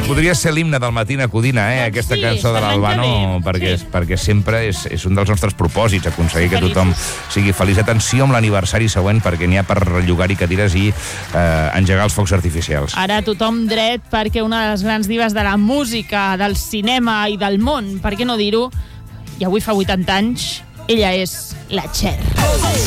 Podria ser l'himne del Matina Codina, aquesta cançó de l'Albano, perquè sempre és un dels nostres propòsits, aconseguir que tothom sigui feliç. Atenció amb l'aniversari següent, perquè n'hi ha per rellogar-hi cadires i engegar els focs artificials. Ara tothom dret, perquè una de les grans dives de la música, del cinema i del món, per què no dir-ho, i avui fa 80 anys, ella és la Cher.